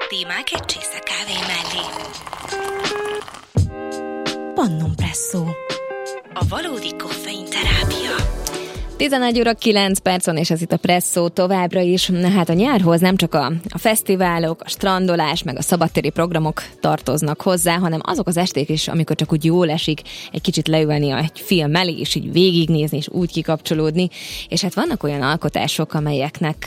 Témák egy csésze kávé mellé. Pannun Presszó. A valódi koffein terápia. 11 óra 9 percon, és ez itt a Presszó továbbra is. Hát a nyárhoz nem csak a fesztiválok, a strandolás, meg a szabadtéri programok tartoznak hozzá, hanem azok az esték is, amikor csak úgy jól esik egy kicsit leülni egy film mellé, és így végignézni, és úgy kikapcsolódni. És hát vannak olyan alkotások, amelyeknek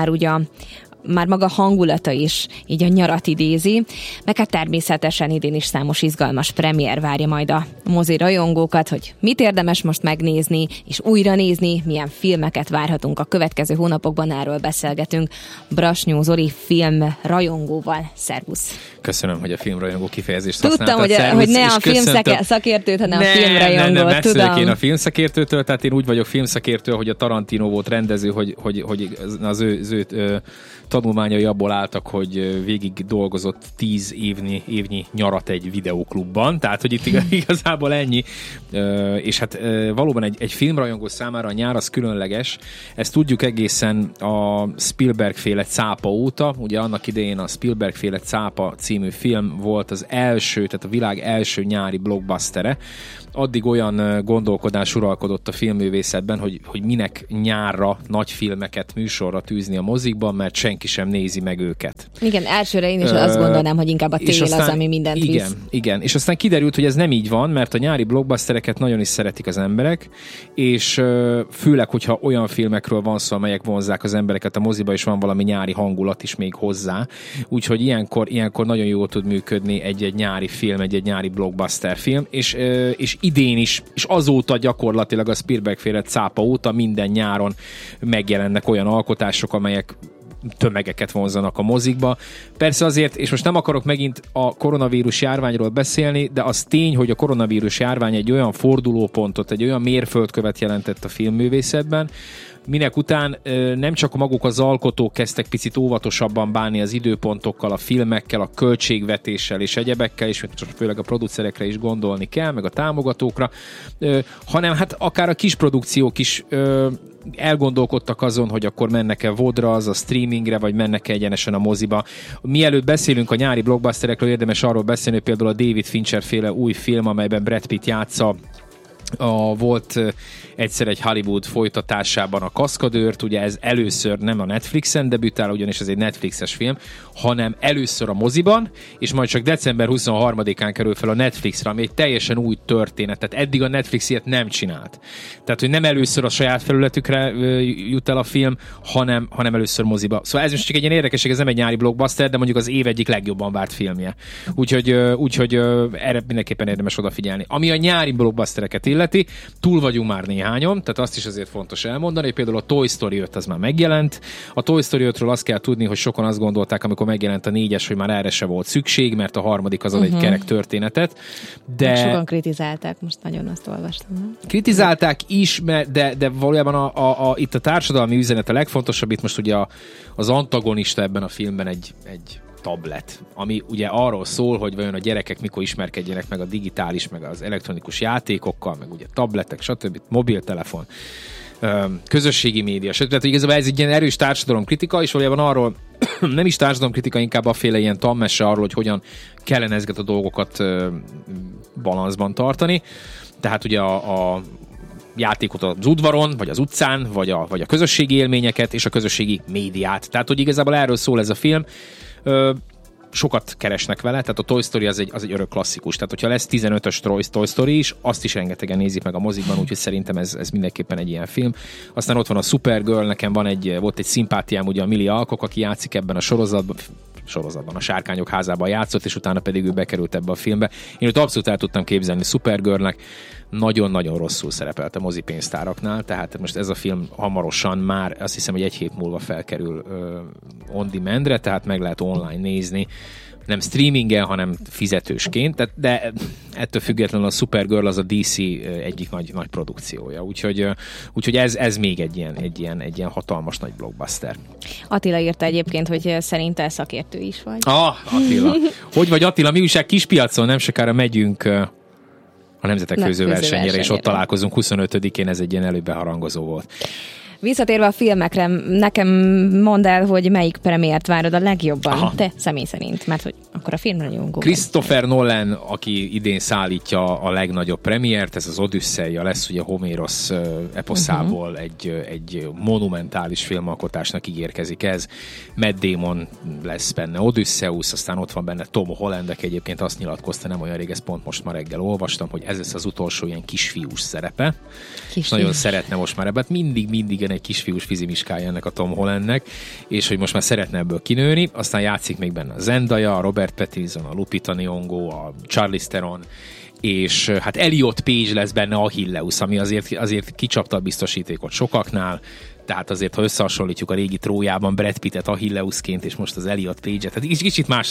már maga hangulata is így a nyarat idézi, meg hát természetesen idén is számos izgalmas premier várja majd a mozi rajongókat, hogy mit érdemes most megnézni, és újra nézni, milyen filmeket várhatunk a következő hónapokban, erről beszélgetünk Brasnyó Zoli film rajongóval. Szervusz! Köszönöm, hogy a filmrajongó kifejezést használtad. Tudtam, hogy ne a filmszakértőt, hanem a filmrajongót. Nem, tudom. Én a filmszakértőtől, tehát én úgy vagyok filmszakértő, hogy a Tarantino volt rendező, hogy az ő tanulmányai abból álltak, hogy végig dolgozott 10 évnyi nyarat egy videóklubban, tehát hogy itt igazából ennyi, és hát valóban egy filmrajongó számára a nyár az különleges, ezt tudjuk egészen a Spielberg-féle Cápa óta, ugye annak idején a Spielberg-féle Cápa című film volt az első, tehát a világ első nyári blockbustere. Addig olyan gondolkodás uralkodott a filmművészetben, hogy minek nyárra nagy filmeket műsorra tűzni a mozikban, mert senki sem nézi meg őket. Igen, elsőre én is azt gondolnám, hogy inkább a tél aztán, az, ami mindent visz. Igen, és aztán kiderült, hogy ez nem így van, mert a nyári blockbustereket nagyon is szeretik az emberek, és főleg, hogyha olyan filmekről van szó, amelyek vonzzák az embereket a moziba, és van valami nyári hangulat is még hozzá. Úgyhogy ilyenkor nagyon jól tud működni egy nyári film, egy nyári blockbuster film, és idén is, és azóta gyakorlatilag a Spielberg-féle Cápa óta minden nyáron megjelennek olyan alkotások, amelyek tömegeket vonzanak a mozikba. Persze azért, és most nem akarok megint a koronavírus járványról beszélni, de az tény, hogy a koronavírus járvány egy olyan fordulópontot, egy olyan mérföldkövet jelentett a filmművészetben, minek után nem csak maguk az alkotók kezdtek picit óvatosabban bánni az időpontokkal, a filmekkel, a költségvetéssel és egyebekkel, és főleg a producerekre is gondolni kell, meg a támogatókra, hanem hát akár a kis produkciók is elgondolkodtak azon, hogy akkor mennek-e VOD-ra, az a streamingre, vagy mennek-e egyenesen a moziba. Mielőtt beszélünk a nyári blockbusterekről, érdemes arról beszélni, hogy például a David Fincher féle új film, amelyben Brad Pitt játsza volt egyszer egy Hollywood folytatásában a Kaszkadőrt, ugye ez először nem a Netflixen debütál, ugyanis ez egy Netflixes film, hanem először a moziban, és majd csak december 23-án kerül fel a Netflixre, ami egy teljesen új történet, tehát eddig a Netflix ilyet nem csinált. Tehát, hogy nem először a saját felületükre jut el a film, hanem először moziba. Szóval ez most csak egy ilyen érdekesség, ez nem egy nyári blockbuster, de mondjuk az év egyik legjobban várt filmje. Úgyhogy erre mindenképpen érdemes odafigyelni. Ami a nyári blockbustereket illeti, túl vagyunk már néhányon, tehát azt is azért fontos elmondani, hogy például a Toy Story 5 az már megjelent. A Toy Story 5-ről azt kell tudni, hogy sokan azt gondolták, amikor megjelent a 4-es, hogy már erre se volt szükség, mert a harmadik az ad egy kerek történetet. De sokan kritizálták, most nagyon azt olvastam. Kritizálták is, de valójában itt a társadalmi üzenet a legfontosabb, itt most ugye az antagonista ebben a filmben egy tablet, ami ugye arról szól, hogy vajon a gyerekek mikor ismerkedjenek meg a digitális, meg az elektronikus játékokkal, meg ugye tabletek, stb. Mobiltelefon, közösségi média, stb. Tehát igazából ez egy ilyen erős társadalomkritika, és valójában arról nem is társadalomkritika, inkább aféle ilyen tanmese arról, hogy hogyan kellene ezeket a dolgokat balanszban tartani. Tehát ugye a játékot az udvaron, vagy az utcán, vagy a közösségi élményeket, és a közösségi médiát. Tehát, hogy igazából erről szól ez a film. Sokat keresnek vele, tehát a Toy Story az egy örök klasszikus. Tehát, hogyha lesz 15-ös Toy Story is, azt is rengetegen nézik meg a mozikban, úgyhogy szerintem ez mindenképpen egy ilyen film. Aztán ott van a Supergirl, nekem volt egy szimpátiám, ugye a Millie Alcock, aki játszik ebben a sorozatban, a Sárkányok házában játszott, és utána pedig ő bekerült ebbe a filmbe. Én őt abszolút el tudtam képzelni Supergirlnek, nagyon-nagyon rosszul szerepelt a mozipénztáraknál, tehát most ez a film hamarosan már azt hiszem, hogy egy hét múlva felkerül on demandre, tehát meg lehet online nézni, nem streamingen, hanem fizetősként, de ettől függetlenül a Supergirl az a DC egyik nagy produkciója, úgyhogy ez még egy ilyen hatalmas nagy blockbuster. Attila írta egyébként, hogy szerinte szakértő is vagy. Attila. Hogy vagy Attila, mi újság Kispiacon, nem sokára megyünk a Nemzetek Főzőversenyére, és ott találkozunk 25-én, ez egy ilyen előbeharangozó volt. Visszatérve a filmekre, nekem mondd el, hogy melyik premiért várod a legjobban, Aha. te személy szerint, mert hogy akkor a filmre nyomgó. Christopher Nolan, aki idén szállítja a legnagyobb premiért, ez az Odüsszeia lesz, ugye Homérosz eposzából egy monumentális filmalkotásnak ígérkezik ez. Matt Damon lesz benne Odysseus, aztán ott van benne Tom Holland, aki egyébként azt nyilatkozta nem olyan rég, ezt pont most ma reggel olvastam, hogy ez lesz az utolsó ilyen kisfiús szerepe. Nagyon szeretne most már ebbet. Mindig egy kisfiús fizimiskája ennek a Tom Hollandnek, és hogy most már szeretne ebből kinőni, aztán játszik még benne a Zendaya, a Robert Pattinson, a Lupita Nyong'o, a Charlize Theron, és hát Elliot Page lesz benne Achilleus, ami azért kicsapta a biztosítékot sokaknál, tehát azért, ha összehasonlítjuk a régi Trójában Brad Pittet Achilleusként, és most az Elliot Page-et, hát kicsit más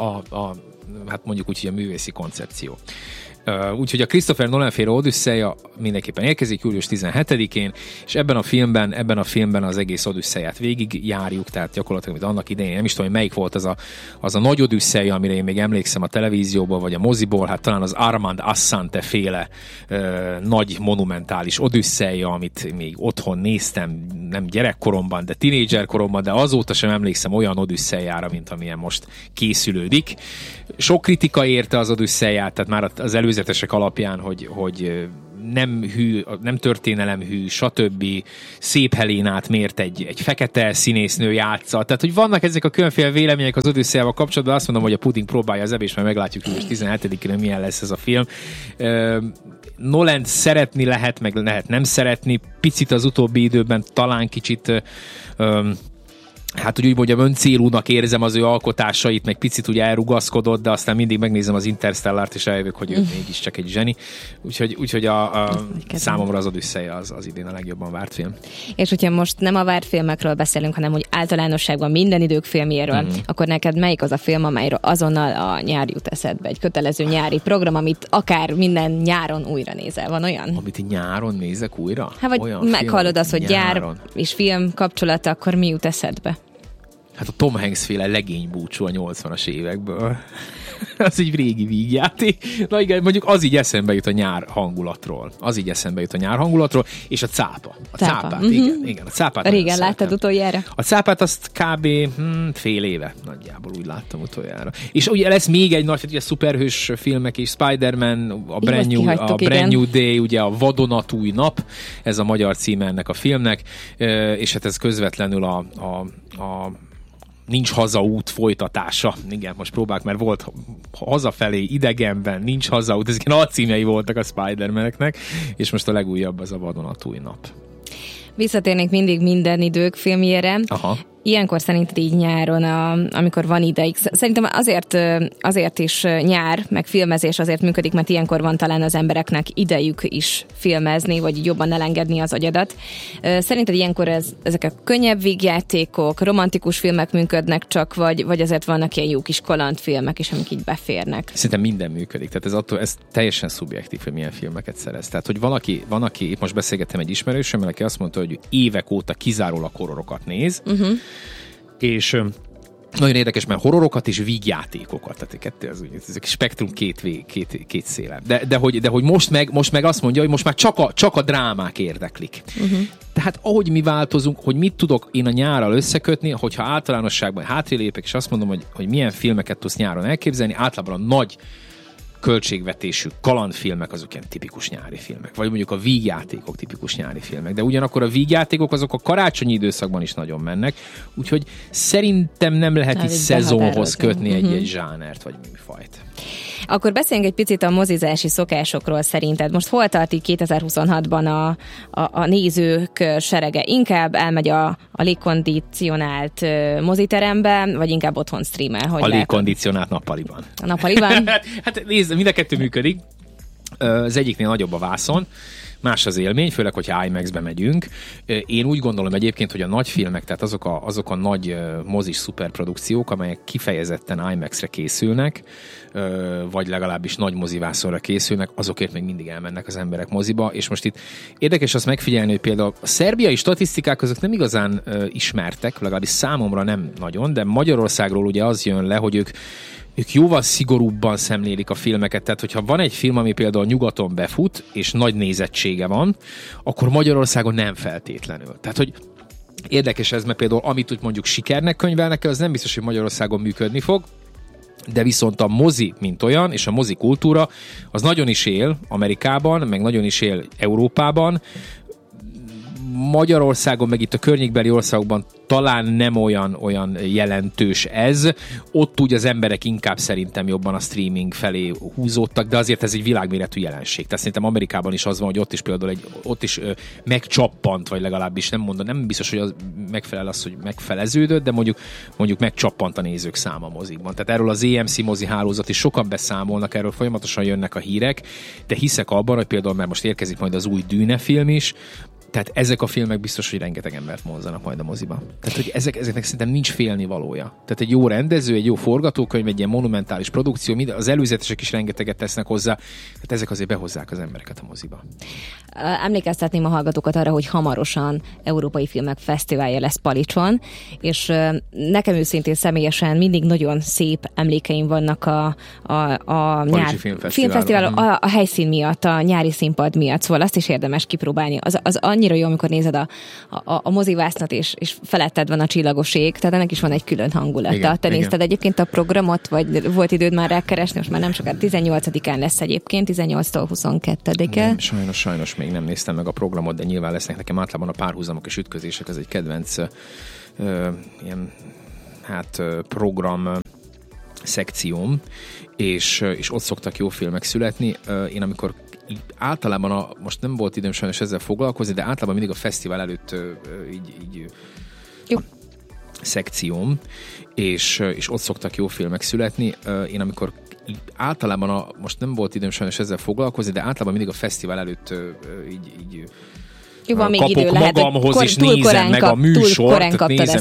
hát mondjuk úgy, hogy a művészi koncepció. Úgyhogy a Christopher Nolan-féle Odüsszeia mindenképpen érkezik július 17-én, és ebben a filmben az egész Odüsszeiát végigjárjuk, tehát gyakorlatilag, mint annak idején, nem is tudom, hogy melyik volt az a nagy Odüsszeia, amire én még emlékszem a televízióból, vagy a moziból, hát talán az Armand Assante féle nagy monumentális Odüsszeia, amit még otthon néztem, nem gyerekkoromban, de tínédzserkoromban, de azóta sem emlékszem olyan Odüsszeiára, mint amilyen most készülődik. Sok kritika érte az Odüsszeiát, tehát már az előzetesek alapján, hogy nem hű, nem történelemhű, stb. Szép Helénát miért egy fekete színésznő játsza. Tehát, hogy vannak ezek a különféle vélemények az Odüsszeiával kapcsolatban, azt mondom, hogy a puding próbálja az és majd meglátjuk, hogy 17-én milyen lesz ez a film. Nolan szeretni lehet, meg lehet nem szeretni. Picit az utóbbi időben talán kicsit hát úgy mondjam, öncélúnak érzem az ő alkotásait, meg picit ugye elrugaszkodott, de aztán mindig megnézem az Interstellárt, és eljövök, hogy ő mégiscsak egy zseni. Úgyhogy számomra az Odüsszeia az idén a legjobban várt film. És hogyha most nem a várt filmekről beszélünk, hanem úgy általánosságban minden idők filmjéről, akkor neked melyik az a film, amelyről azonnal a nyár jut eszedbe? Egy kötelező nyári program, amit akár minden nyáron újra nézel. Van olyan? Amit nyáron nézek újra? Hát vagy olyan meghallod azt, hogy gyár és film kapcsolata, akkor mi jut eszedbe? Hát a Tom Hanks féle legénybúcsú a 80-as évekből. Az egy régi vígjáték. Na igen, mondjuk az így eszembe jut a nyár hangulatról. És a cápa. A cápát, igen. A cápát régen láttad utoljára? A cápát azt kb. Fél éve nagyjából úgy láttam utoljára. És ugye lesz még egy nagy, ugye szuperhős filmek is, Spider-Man, a Brand New Day, ugye a vadonatúj nap, ez a magyar címe ennek a filmnek, és hát ez közvetlenül a Nincs hazaút folytatása. Igen, most próbálok, mert volt hazafelé idegenben, Nincs hazaút, ezek ilyen alcímei voltak a Spider-Maneknek, és most a legújabb az a vadonatúj nap. Visszatérnék mindig minden idők filmjére. Aha. Ilyenkor szerinted így nyáron, amikor van ideig, szerintem azért is nyár, meg filmezés azért működik, mert ilyenkor van talán az embereknek idejük is filmezni, vagy jobban elengedni az agyadat. Szerinted ilyenkor ezek a könnyebb vígjátékok, romantikus filmek működnek csak, vagy azért vannak ilyen jó kis kalandfilmek is, amik így beférnek? Szerintem minden működik, tehát ez teljesen szubjektív, hogy milyen filmeket szerez. Tehát, hogy van, aki épp most beszélgettem egy ismerősömmel, aki azt mondta, hogy évek óta kizárólag horrorokat néz, és nagyon érdekes, mert horrorokat és vígjátékokat, tehát kettő, ez a spektrum két széle. De hogy most meg azt mondja, hogy most már csak a drámák érdeklik. Tehát ahogy mi változunk, hogy mit tudok én a nyárral összekötni, hogyha általánosságban hátrélépek, és azt mondom, hogy milyen filmeket tudsz nyáron elképzelni, általában a nagy költségvetésű kalandfilmek azok ilyen tipikus nyári filmek, vagy mondjuk a vígjátékok tipikus nyári filmek, de ugyanakkor a vígjátékok azok a karácsonyi időszakban is nagyon mennek, úgyhogy szerintem nem lehet így szezonhoz kötni egy zsánert, vagy műfajt. Akkor beszéljünk egy picit a mozizási szokásokról szerinted. Most hol tart így 2026-ban a nézők serege? Inkább elmegy a légkondicionált moziterembe, vagy inkább otthon streamel? A légkondicionált nappaliban. A nappaliban? Hát nézd, mind a kettő működik. Az egyiknél nagyobb a vászon, más az élmény, főleg, hogyha IMAX-be megyünk. Én úgy gondolom egyébként, hogy a nagy filmek, tehát azok a nagy mozis szuperprodukciók, amelyek kifejezetten IMAX-re készülnek, vagy legalábbis nagy mozivászonra készülnek, azokért még mindig elmennek az emberek moziba, és most itt érdekes azt megfigyelni, hogy például a szerbiai statisztikák azok nem igazán ismertek, legalábbis számomra nem nagyon, de Magyarországról ugye az jön le, hogy ők ők jóval szigorúbban szemlélik a filmeket, tehát hogyha van egy film, ami például nyugaton befut, és nagy nézettsége van, akkor Magyarországon nem feltétlenül. Tehát, hogy érdekes ez, mert például amit úgy mondjuk sikernek könyvelnek el, az nem biztos, hogy Magyarországon működni fog, de viszont a mozi, mint olyan, és a mozi kultúra, az nagyon is él Amerikában, meg nagyon is él Európában. Magyarországon, meg itt a környékbeli országokban talán nem olyan jelentős ez. Ott úgy az emberek inkább szerintem jobban a streaming felé húzódtak, de azért ez egy világméretű jelenség. Tehát szerintem Amerikában is az van, hogy ott is például ott is megcsappant, vagy legalábbis nem biztos, hogy az megfelel az, hogy megfeleződött, de mondjuk megcsappant a nézők száma mozikban. Tehát erről az EMC mozi hálózat is sokan beszámolnak, erről folyamatosan jönnek a hírek, de hiszek abban, hogy például már most érkezik majd az új Dűne film is, tehát ezek a filmek biztos, hogy rengeteg embert vonzanak majd a moziba. Tehát, hogy ezeknek szerintem nincs félnivalója. Tehát egy jó rendező, egy jó forgatókönyv, egy ilyen monumentális produkció, az előzetesek is rengeteget tesznek hozzá, tehát ezek azért behozzák az embereket a moziba. Emlékeztetném a hallgatókat arra, hogy hamarosan Európai Filmek Fesztiválja lesz Palicson, és nekem őszintén személyesen mindig nagyon szép emlékeim vannak a filmfesztivál, a helyszín miatt, a nyári színpad miatt, szóval azt is érdemes kipróbálni. Az annyira jó, amikor nézed a mozivásznat, és feletted van a csillagos ég, tehát ennek is van egy külön hangulata. Igen, te nézted egyébként a programot, vagy volt időd már rákeresni, most már nem sokat, 18-án lesz egyébként, 18-tól 22-e. Sajnos még nem néztem meg a programot, de nyilván lesznek nekem általában a párhuzamok és ütközések, ez egy kedvenc ilyen program szekcióm, és ott szoktak jó filmek születni. Én amikor általában most nem volt időm sajnos ezzel foglalkozni, de általában mindig a fesztivál előtt így szekcióm, és ott szoktak jó filmek születni. Én amikor általában most nem volt időm sajnos ezzel foglalkozni, de általában mindig a fesztivál előtt így jó, van még kapok idő, lehet, magamhoz, és nézem meg a műsort,